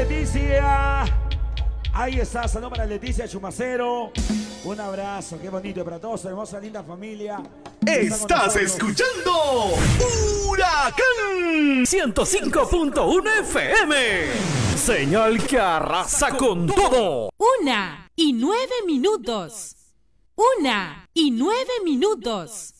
Leticia. Ahí está, saludos para Leticia Chumacero. Un abrazo, qué bonito para todos, hermosa, linda familia. Estás escuchando Huracán 105.1 FM. Señal que arrasa con todo. 1:09. 1:09.